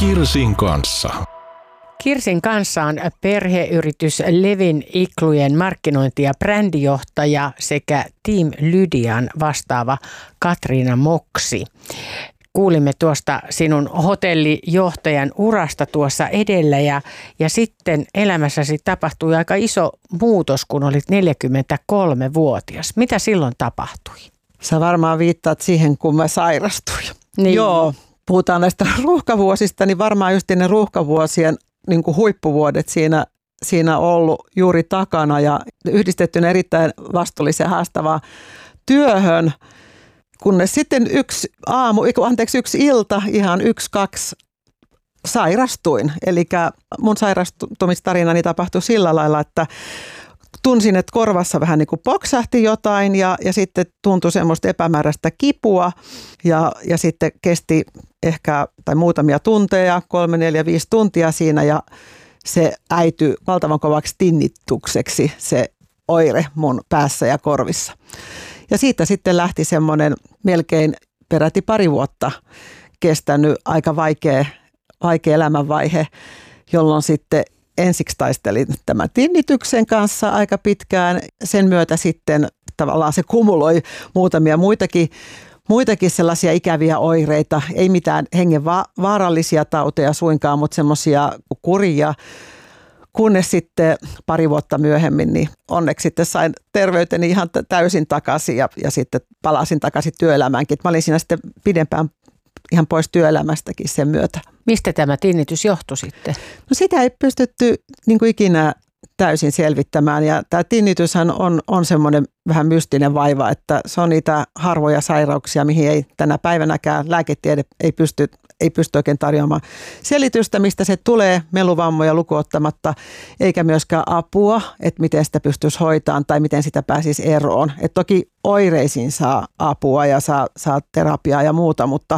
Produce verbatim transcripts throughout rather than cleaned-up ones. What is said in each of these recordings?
Kirsin kanssa. Kirsin kanssa on perheyritys Levin iklujen markkinointi- ja brändijohtaja sekä Team Lydian vastaava Katriina Moksi. Kuulimme tuosta sinun hotellijohtajan urasta tuossa edellä ja, ja sitten elämässäsi tapahtui aika iso muutos, kun olit neljäkymmentäkolmevuotias. Mitä silloin tapahtui? Sä varmaan viittaat siihen, kun mä sairastuin. Niin. Joo, puhutaan näistä ruuhkavuosista, niin varmaan just ne ruuhkavuosien niin kuin huippuvuodet siinä, siinä ollut juuri takana ja yhdistettynä erittäin vastuulliseen haastavaan työhön. Kunnes sitten yksi aamu, anteeksi yksi ilta, ihan yksi, kaksi sairastuin. Eli mun sairastumistarinani tapahtui sillä lailla, että tunsin, että korvassa vähän niin kuin poksahti jotain ja, ja sitten tuntui semmoista epämääräistä kipua ja, ja sitten kesti ehkä tai muutamia tunteja, kolme, neljä, viisi tuntia siinä ja se äityi valtavan kovaksi tinnitukseksi se oire mun päässä ja korvissa. Ja siitä sitten lähti semmoinen melkein peräti pari vuotta kestänyt aika vaikea, vaikea elämänvaihe, jolloin sitten ensiksi taistelin tämän tinnityksen kanssa aika pitkään. Sen myötä sitten tavallaan se kumuloi muutamia muitakin, muitakin sellaisia ikäviä oireita. Ei mitään hengen va- vaarallisia tauteja suinkaan, mutta semmoisia kurjia. Kunnes sitten pari vuotta myöhemmin, niin onneksi sitten sain terveyteni ihan täysin takaisin ja, ja sitten palasin takaisin työelämäänkin. Mä olin siinä sitten pidempään ihan pois työelämästäkin sen myötä. Mistä tämä tinnitys johtui sitten? No sitä ei pystytty niin kuin ikinä täysin selvittämään ja tämä tinnityshän on, on semmoinen vähän mystinen vaiva, että se on niitä harvoja sairauksia, mihin ei tänä päivänäkään lääketiede ei pysty, ei pysty oikein tarjoamaan selitystä, mistä se tulee meluvammoja lukuottamatta, eikä myöskään apua, että miten sitä pystyisi hoitamaan tai miten sitä pääsisi eroon. Et toki oireisiin saa apua ja saa, saa terapiaa ja muuta, mutta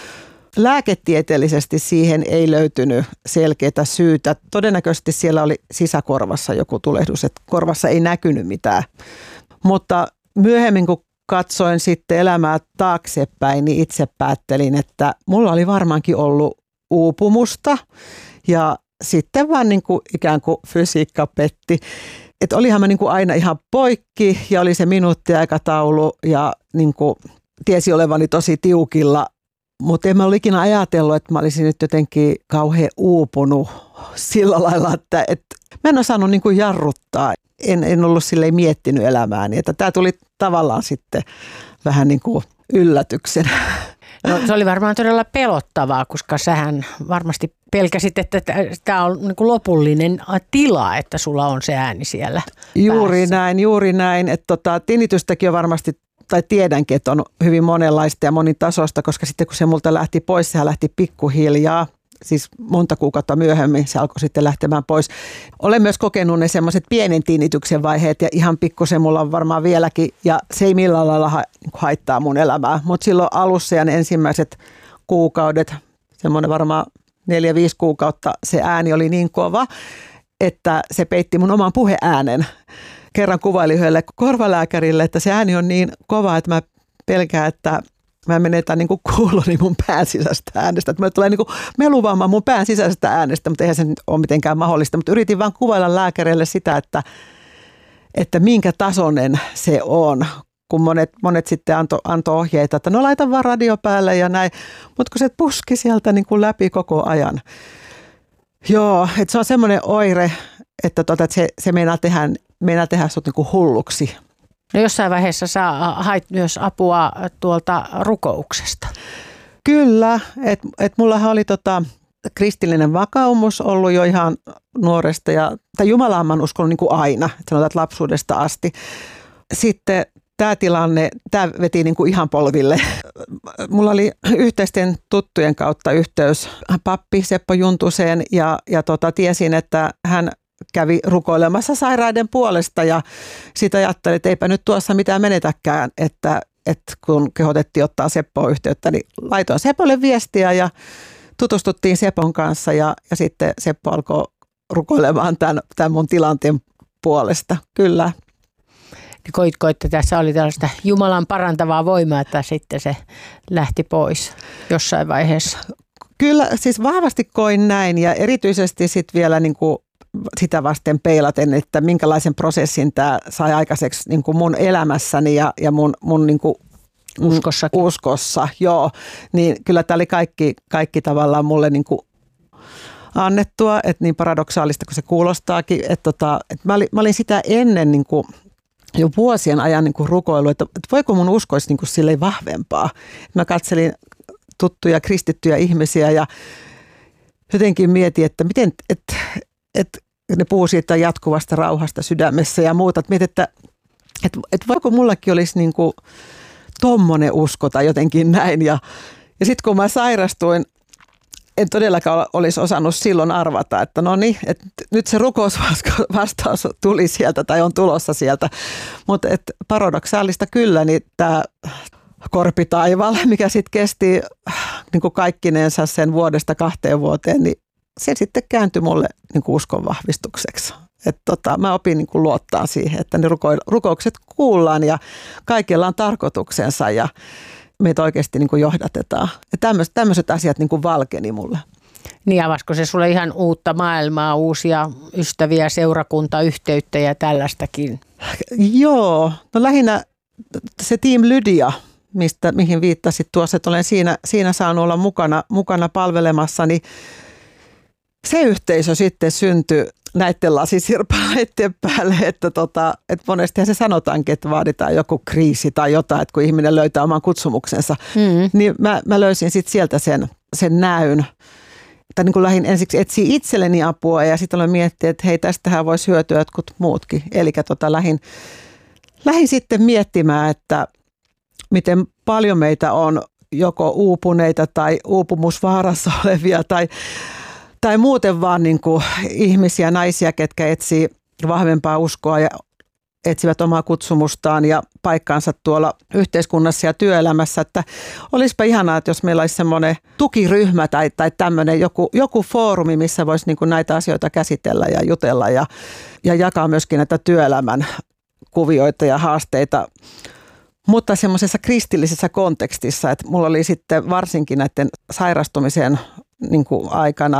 lääketieteellisesti siihen ei löytynyt selkeää syytä. Todennäköisesti siellä oli sisäkorvassa joku tulehdus, että korvassa ei näkynyt mitään. Mutta myöhemmin kun katsoin sitten elämää taaksepäin, niin itse päättelin, että mulla oli varmaankin ollut uupumusta ja sitten vaan niin kuin ikään kuin fysiikka petti. Että olihan mä niin kuin aina ihan poikki ja oli se minuuttiaikataulu ja niin kuin tiesi olevani tosi tiukilla. Mutta en mä ole ikinä ajatellut, että mä olisin nyt jotenkin kauhean uupunut sillä lailla, että, että mä en osannut niin kuin jarruttaa. En, en ollut silleen miettinyt elämääni. Että tämä tuli tavallaan sitten vähän niin kuin yllätyksenä. No, se oli varmaan todella pelottavaa, koska sähän varmasti pelkäsit, että tämä on niin kuin lopullinen tila, että sulla on se ääni siellä Juuri päässä. näin, juuri näin. Että tota, tinnitystäkin on varmasti tai tiedänkin, että on hyvin monenlaista ja monitasoista, koska sitten kun se multa lähti pois, sehän lähti pikkuhiljaa. Siis monta kuukautta myöhemmin se alkoi sitten lähtemään pois. Olen myös kokenut ne semmoiset pienen tinnityksen vaiheet ja ihan pikkusen mulla on varmaan vieläkin ja se ei millään lailla ha- haittaa mun elämää. Mutta silloin alussa ja ne ensimmäiset kuukaudet, semmoinen varmaan neljä, viisi kuukautta se ääni oli niin kova, että se peitti mun oman puheäänen. Kerran kuvailin yhdelle korvalääkärille, että se ääni on niin kova, että mä pelkään, että mä menetän niin kuin kuuloni mun pään sisäistä äänestä. Että mulle tulee niin kuin meluvamma mun pään sisäisestä äänestä, mutta eihän se nyt ole mitenkään mahdollista. Mutta yritin vaan kuvailla lääkärille sitä, että, että minkä tasoinen se on. Kun monet, monet sitten antoi anto ohjeita, että no laita vaan radio päälle ja näin. Mutta kun se puski sieltä niin kuin läpi koko ajan. Joo, että se on semmoinen oire, että, tota, että se, se meinaa tehdä, meinaa tehdä sut niin kuin hulluksi. No jossain vaiheessa sä hait myös apua tuolta rukouksesta. Kyllä, että et mullahan oli tota kristillinen vakaumus ollut jo ihan nuoresta ja tai Jumalaan mä oon uskonut niin kuin aina, että sanotaan, että lapsuudesta asti. Sitten tämä tilanne, tämä veti niin kuin ihan polville. Mulla oli yhteisten tuttujen kautta yhteys pappi Seppo Juntuseen ja, ja tota, tiesin, että hän kävi rukoilemassa sairaiden puolesta ja sitä ajattelin, että eipä nyt tuossa mitään menetäkään, että, että kun kehotettiin ottaa Seppoon yhteyttä, niin laitoin Sepolle viestiä ja tutustuttiin Sepon kanssa ja, ja sitten Seppo alkoi rukoilemaan tämän, tämän mun tilanteen puolesta. Kyllä. Koitko, että tässä oli tällaista Jumalan parantavaa voimaa, että sitten se lähti pois jossain vaiheessa? Kyllä, siis vahvasti koin näin ja erityisesti sitten vielä niin kuin sitä vasten peilaten, että minkälaisen prosessin tämä sai aikaiseksi niin kuin mun elämässäni ja, ja mun, mun niin kuin Uskossakin. uskossa. Joo, niin kyllä tämä oli kaikki, kaikki tavallaan mulle niin kuin annettua, että niin paradoksaalista kuin se kuulostaakin, että, tota, että mä, olin, mä olin sitä ennen niin kuin jo vuosien ajan niin kuin rukoillut, että, että voiko mun usko olisi niin kuin silleen vahvempaa. Mä katselin tuttuja kristittyjä ihmisiä ja jotenkin mietin, että miten, että, että ne puhuu siitä jatkuvasta rauhasta sydämessä ja muuta. Että mietin, että, että, että voiko mullakin olisi niin kuin tommonen usko tai jotenkin näin. Ja, ja sitten kun mä sairastuin, en todellakaan olisi osannut silloin arvata, että no niin, että nyt se rukousvastaus tuli sieltä tai on tulossa sieltä. Mutta paradoksaalista kyllä, niin tämä korpitaival, mikä sitten kesti niin kuin kaikkinensa sen vuodesta kahteen vuoteen, niin se sitten kääntyi mulle niin kuin uskon vahvistukseksi. Että tota, mä opin niin kuin luottaa siihen, että ne ruko- rukoukset kuullaan ja kaikilla on tarkoituksensa ja meitä oikeasti niin kuin johdatetaan. Ja tämmöiset, tämmöiset asiat niin kuin valkeni mulle. Niin avasko se sulle ihan uutta maailmaa, uusia ystäviä, seurakuntayhteyttä ja tällaistakin? Joo, no lähinnä se Team Lydia, mistä, mihin viittasit tuossa, että olen siinä, siinä saanut olla mukana, mukana palvelemassa, niin se yhteisö sitten syntyi näiden lasisirpaleiden päälle, että, tota, että monestihan se sanotaankin, että vaaditaan joku kriisi tai jotain, että kun ihminen löytää oman kutsumuksensa, mm. niin mä, mä löysin sitten sieltä sen, sen näyn. Tai niin kuin lähdin ensiksi etsiä itselleni apua ja sitten olen miettinyt, että hei, tästähän voisi hyötyä jotkut muutkin. Eli tota, lähdin, lähdin sitten miettimään, että miten paljon meitä on joko uupuneita tai uupumusvaarassa olevia tai Tai muuten vaan niin kuin ihmisiä, naisia, ketkä etsii vahvempaa uskoa ja etsivät omaa kutsumustaan ja paikkaansa tuolla yhteiskunnassa ja työelämässä. Että olisipa ihanaa, että jos meillä olisi semmoinen tukiryhmä tai, tai tämmöinen joku, joku foorumi, missä voisi niin kuin näitä asioita käsitellä ja jutella ja, ja jakaa myöskin näitä työelämän kuvioita ja haasteita. Mutta semmoisessa kristillisessä kontekstissa, että mulla oli sitten varsinkin näiden sairastumisen niin kuin aikana,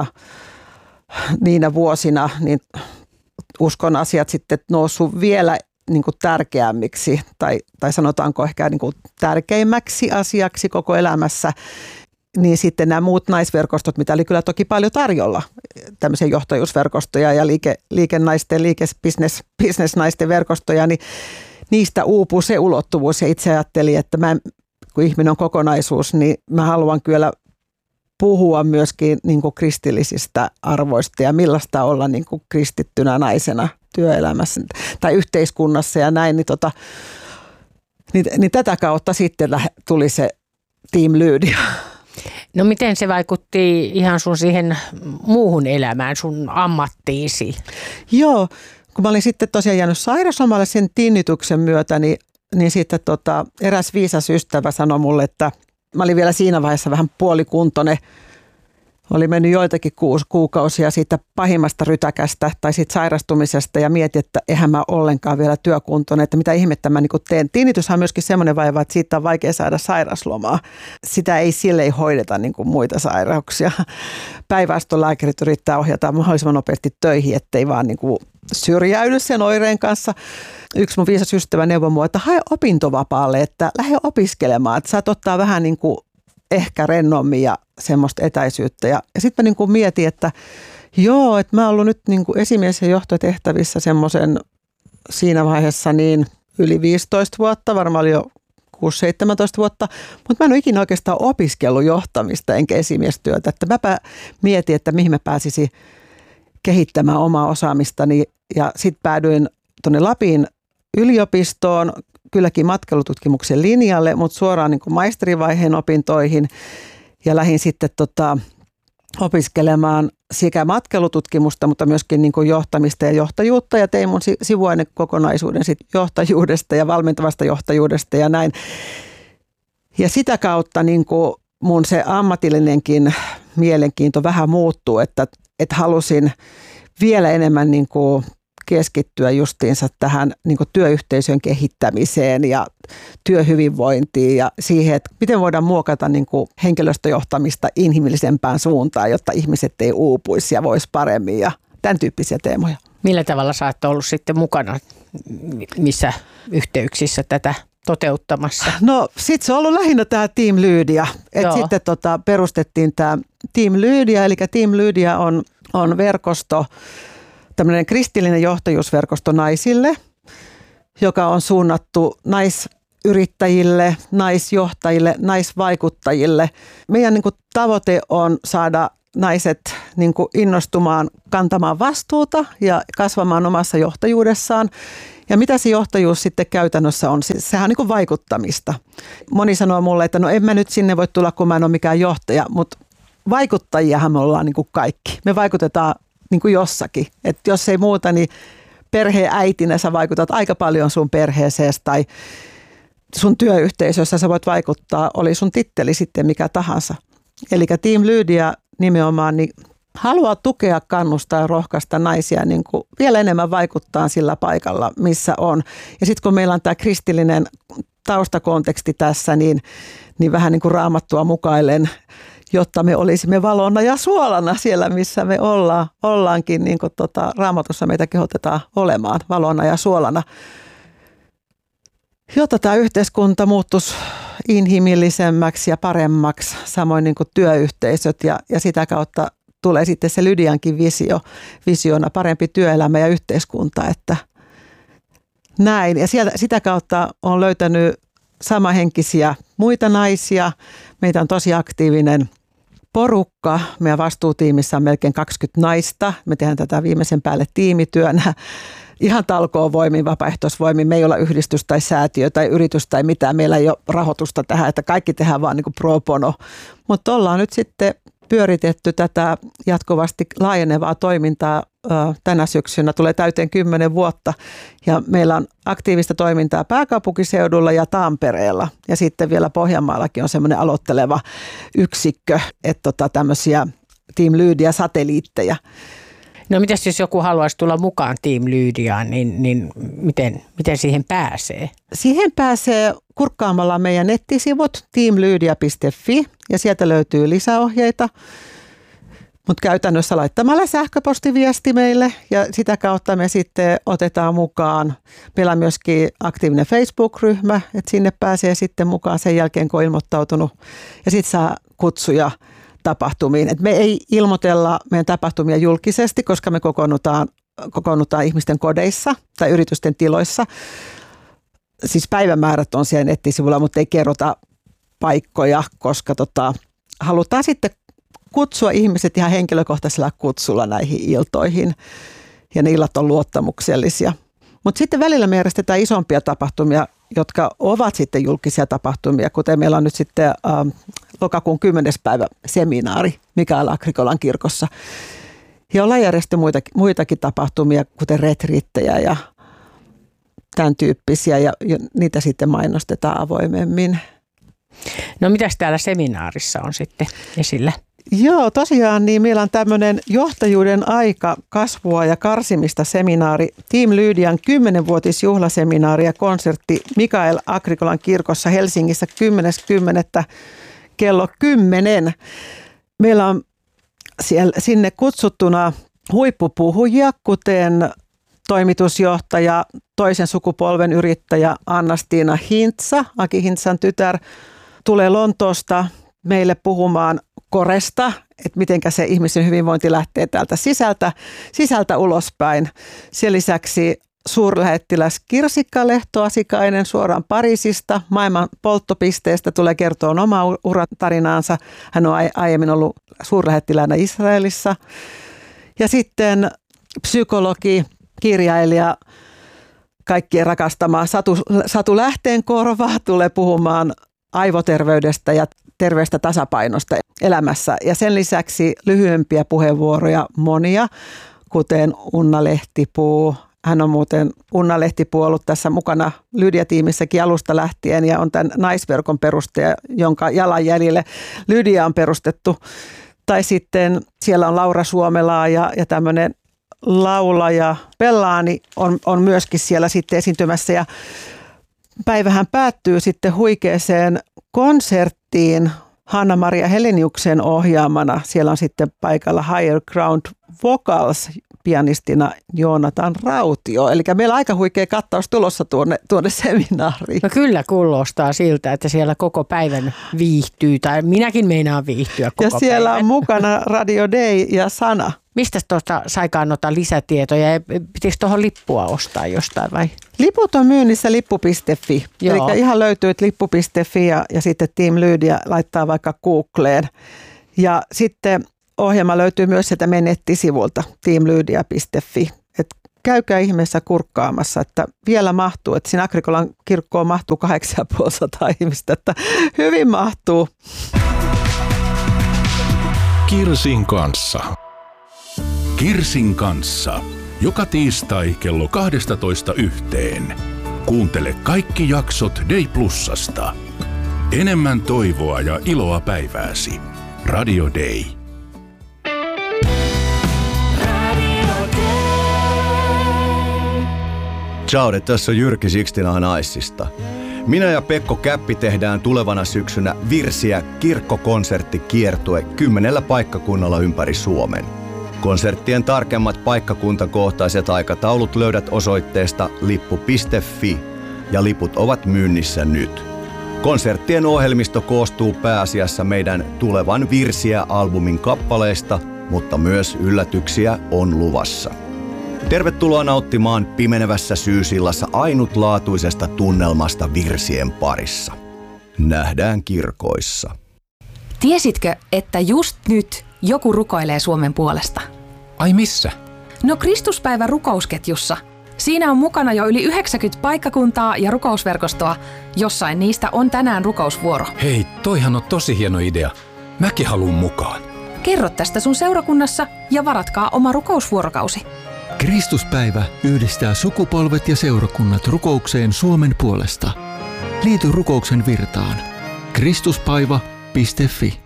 niinä vuosina, niin uskon asiat sitten noussut vielä niin kuin tärkeämmiksi tai, tai sanotaanko ehkä niin kuin tärkeimmäksi asiaksi koko elämässä. Niin sitten nämä muut naisverkostot, mitä oli kyllä toki paljon tarjolla, tämmöisiä johtajuusverkostoja ja liike, liikenaisten, liikebisnesnaisten verkostoja, niin niistä uupuu se ulottuvuus ja itse ajattelin, että mä, kun ihminen on kokonaisuus, niin mä haluan kyllä puhua myöskin niin kuin kristillisistä arvoista ja millaista olla niin kuin kristittynä naisena työelämässä tai yhteiskunnassa ja näin. Niin, tota, niin, niin tätä kautta sitten tuli se Team Lydia. No miten se vaikutti ihan sun siihen muuhun elämään, sun ammattiisi? Joo, kun mä olin sitten tosiaan jäänyt sairauslomalle sen tinnityksen myötä, niin, niin sitten tota, eräs viisas ystävä sanoi mulle, että mä olin vielä siinä vaiheessa vähän puolikuntoinen. Oli mennyt joitakin kuukausia siitä pahimmasta rytäkästä tai siitä sairastumisesta ja mietin, että eihän mä ollenkaan vielä työkuntoinen, että mitä ihmettä mä niin teen. Tinnityshän on myöskin semmoinen vaiva, että siitä on vaikea saada sairaslomaa. Sitä ei silleen hoideta niin kuin muita sairauksia. Päinvastoin yrittää ohjata mahdollisimman nopeasti töihin, ettei vaan niin kuin syrjäydy sen oireen kanssa. Yksi mun viisas ystävä neuvoi mua, että hae opintovapaalle, että lähde opiskelemaan, että saat ottaa vähän niin kuin ehkä rennommin ja semmoista etäisyyttä. Ja, ja sitten mä niin kuin mietin, että joo, että mä oon ollut nyt niin kuin esimies- ja johtotehtävissä semmoisen siinä vaiheessa niin yli viisitoista vuotta, varmaan oli jo kuusi seitsemäntoista vuotta, mutta mä en ole ikinä oikeastaan opiskellut johtamista enkä esimiestyötä. Että mäpä mietin, että mihin mä pääsisin kehittämään omaa osaamistani ja sitten päädyin tuonne Lapin yliopistoon, kylläkin matkailututkimuksen linjalle, mutta suoraan niin kuin maisterivaiheen opintoihin ja lähdin sitten tota, opiskelemaan sekä matkailututkimusta, mutta myöskin niin kuin johtamista ja johtajuutta ja tein mun sivuainekokonaisuuden sit johtajuudesta ja valmentavasta johtajuudesta ja näin. Ja sitä kautta niin kuin mun se ammatillinenkin mielenkiinto vähän muuttuu, että, että halusin vielä enemmän niin kuin keskittyä justiinsa tähän niin kuin työyhteisön kehittämiseen ja työhyvinvointiin ja siihen, että miten voidaan muokata niin kuin henkilöstöjohtamista inhimillisempään suuntaan, jotta ihmiset ei uupuisi ja voisi paremmin ja tämän tyyppisiä teemoja. Millä tavalla sä oot ollut sitten mukana, missä yhteyksissä tätä toteuttamassa? No sit se on ollut lähinnä tämä Team Lydia. Et sitten tota, perustettiin tämä Team Lydia, eli Team Lydia on, on verkosto, tämmöinen kristillinen johtajuusverkosto naisille, joka on suunnattu naisyrittäjille, naisjohtajille, naisvaikuttajille. Meidän niin kuin, tavoite on saada naiset niin kuin, innostumaan kantamaan vastuuta ja kasvamaan omassa johtajuudessaan. Ja mitä se johtajuus sitten käytännössä on? Sehän on niin kuin vaikuttamista. Moni sanoo mulle, että no en mä nyt sinne voi tulla, kun mä en ole mikään johtaja, mutta vaikuttajiahan me ollaan niin kuin kaikki. Me vaikutetaan niin kuin jossakin. Että jos ei muuta, niin perheäitinä sä vaikutat aika paljon sun perheeseesi tai sun työyhteisössä sä voit vaikuttaa, oli sun titteli sitten mikä tahansa. Eli Team Lydia nimenomaan niin haluaa tukea, kannustaa ja rohkaista naisia niin kuin vielä enemmän vaikuttaa sillä paikalla, missä on. Ja sitten kun meillä on tämä kristillinen taustakonteksti tässä, niin, niin vähän niin kuin Raamattua mukailen, jotta me olisimme valona ja suolana siellä, missä me ollaan, ollaankin, niin kuin tota, Raamatussa meitä kehotetaan olemaan valona ja suolana. Jotta tämä yhteiskunta muuttuisi inhimillisemmäksi ja paremmaksi, samoin niin kuin työyhteisöt ja, ja sitä kautta tulee sitten se Lydiankin visio, visiona parempi työelämä ja yhteiskunta, että näin. Ja sieltä, sitä kautta on löytänyt samahenkisiä muita naisia. Meitä on tosi aktiivinen porukka. Meidän vastuutiimissä on melkein kaksikymmentä naista. Me tehdään tätä viimeisen päälle tiimityönä. Ihan talkoovoimin, vapaaehtoisvoimin. Me ei olla yhdistys tai säätiö tai yritys tai mitään. Meillä ei ole rahoitusta tähän, että kaikki tehdään vaan niin kuin pro bono. Mutta ollaan nyt sitten pyöritetty tätä jatkuvasti laajenevaa toimintaa tänä syksynä. Tulee täyteen kymmenen vuotta ja meillä on aktiivista toimintaa pääkaupunkiseudulla ja Tampereella. Ja sitten vielä Pohjanmaallakin on semmoinen aloitteleva yksikkö, että tota tämmöisiä Team Lydia-satelliitteja. No mitäs jos joku haluaisi tulla mukaan Team Lydiaan, niin, niin miten, miten siihen pääsee? Siihen pääsee kurkkaamalla meidän nettisivut team lydia piste fi ja sieltä löytyy lisäohjeita. Mutta käytännössä laittamalla sähköpostiviesti meille ja sitä kautta me sitten otetaan mukaan. Meillä on myöskin aktiivinen Facebook-ryhmä, että sinne pääsee sitten mukaan sen jälkeen, kun on ilmoittautunut. Ja sitten saa kutsuja tapahtumiin. Et me ei ilmoitella meidän tapahtumia julkisesti, koska me kokoonnutaan, kokoonnutaan ihmisten kodeissa tai yritysten tiloissa. Siis päivämäärät on siellä nettisivulla, mutta ei kerrota paikkoja, koska tota, halutaan sitten kutsua ihmiset ihan henkilökohtaisella kutsulla näihin iltoihin. Ja ne illat on luottamuksellisia. Mutta sitten välillä me järjestetään isompia tapahtumia, jotka ovat sitten julkisia tapahtumia, kuten meillä on nyt sitten ähm, lokakuun kymmenes päivä seminaari Mikael Agrikolan kirkossa. Ja ollaan järjestetty muitakin, muitakin tapahtumia, kuten retriittejä ja tämän tyyppisiä, ja, ja niitä sitten mainostetaan avoimemmin. No mitäs täällä seminaarissa on sitten esillä? Joo, tosiaan niin meillä on tämmöinen johtajuuden aika, kasvua ja karsimista seminaari, Team Lydian kymmenvuotisjuhlaseminaari ja konsertti Mikael Agrikolan kirkossa Helsingissä kymmenes kymmenettä kello kymmenen. Meillä on siellä, sinne kutsuttuna huippupuhujia, kuten toimitusjohtaja, toisen sukupolven yrittäjä Anna-Stiina Hintsa, Aki Hintsan tytär, tulee Lontoosta meille puhumaan koresta, että miten se ihmisen hyvinvointi lähtee täältä sisältä, sisältä ulospäin. Sen lisäksi suurlähettiläs Kirsikka Lehto-Asikainen suoraan Pariisista, maailman polttopisteestä, tulee kertoa omaa uratarinaansa. Hän on aiemmin ollut suurlähettiläänä Israelissa. Ja sitten psykologi, kirjailija, kaikkien rakastama Satu, Satu Lähteenkorva tulee puhumaan aivoterveydestä ja terveestä tasapainosta elämässä. Ja sen lisäksi lyhyempiä puheenvuoroja monia, kuten Unna Lehtipuu. Hän on muuten Unna Lehtipuu ollut tässä mukana Lydia-tiimissäkin alusta lähtien ja on tämän naisverkon perustaja, jonka jalanjäljille Lydia on perustettu. Tai sitten siellä on Laura Suomelaa ja, ja tämmöinen laulaja Bellaani on, on myöskin siellä sitten esiintymässä ja päivähän päättyy sitten huikeeseen konserttiin Hanna-Maria Heleniuksen ohjaamana. Siellä on sitten paikalla Higher Ground Vocals pianistina Joonatan Rautio. Eli meillä on aika huikea kattaus tulossa tuonne, tuonne seminaariin. No kyllä kuulostaa siltä, että siellä koko päivän viihtyy, tai minäkin meinaan viihtyä koko Ja siellä päivän. on mukana Radio Day ja Sana. Mistä tuosta saikaan ottaa lisätietoja? Pitikö tuohon lippua ostaa jostain vai? Liput on myynnissä lippu piste fi. Eli ihan löytyy lippu piste fi ja, ja sitten Team Lydia laittaa vaikka Googleen. Ja sitten ohjelma löytyy myös sieltä meidän nettisivulta team lydia piste fi. Et käykää ihmeessä kurkkaamassa, että vielä mahtuu. Että siinä Agrikolan kirkkoon mahtuu kahdeksansataa ihmistä, että hyvin mahtuu. Kirsin kanssa. Kirsin kanssa. Joka tiistai kello kaksitoista yhteen. Kuuntele kaikki jaksot Day Plusasta. Enemmän toivoa ja iloa päivääsi. Radio Day. Ciao, tässä on Jyrki Sixtina Naissista. Minä ja Pekko Käppi tehdään tulevana syksynä Virsiä kirkkokonserttikiertue kymmenellä paikkakunnalla ympäri Suomen. Konserttien tarkemmat paikkakuntakohtaiset aikataulut löydät osoitteesta lippu piste fi ja liput ovat myynnissä nyt. Konserttien ohjelmisto koostuu pääasiassa meidän tulevan Virsiä-albumin kappaleista, mutta myös yllätyksiä on luvassa. Tervetuloa nauttimaan pimenevässä syysillassa ainutlaatuisesta tunnelmasta virsien parissa. Nähdään kirkoissa. Tiesitkö, että just nyt joku rukoilee Suomen puolesta? Ai missä? No Kristuspäivä rukousketjussa. Siinä on mukana jo yli yhdeksänkymmentä paikkakuntaa ja rukousverkostoa. Jossain niistä on tänään rukousvuoro. Hei, toihan on tosi hieno idea. Mäkin haluun mukaan. Kerro tästä sun seurakunnassa ja varatkaa oma rukousvuorokausi. Kristuspäivä yhdistää sukupolvet ja seurakunnat rukoukseen Suomen puolesta. Liity rukouksen virtaan. kristuspaiva piste fi.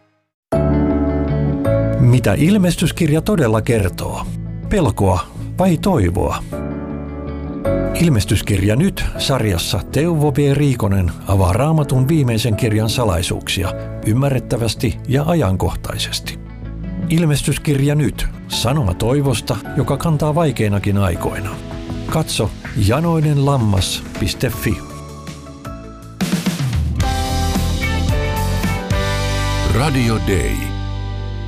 Mitä ilmestyskirja todella kertoo? Pelkoa vai toivoa? Ilmestyskirja nyt -sarjassa Teuvo V. Riikonen avaa Raamatun viimeisen kirjan salaisuuksia ymmärrettävästi ja ajankohtaisesti. Ilmestyskirja nyt -sanoma toivosta, joka kantaa vaikeinakin aikoina. Katso janoinenlammas piste fi. Radio Day.